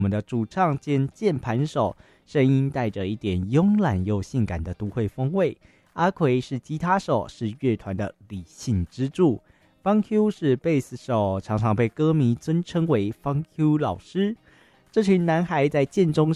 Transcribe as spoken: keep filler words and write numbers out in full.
我们的主唱兼键盘手，声音带着一点慵懒又性感的都会风味。阿奎是吉他手，是乐团的理性支柱。方 Q 是贝斯手，常常被歌迷尊称为方 Q 老师。这群男孩在建中